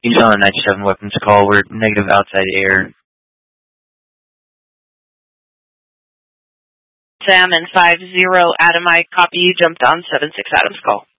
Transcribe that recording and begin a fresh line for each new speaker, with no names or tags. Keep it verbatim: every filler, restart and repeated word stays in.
He's on a ninety-seven weapons call. We're negative outside air.
Salmon five zero Adam, I copy you. Jumped on seven six Adams call.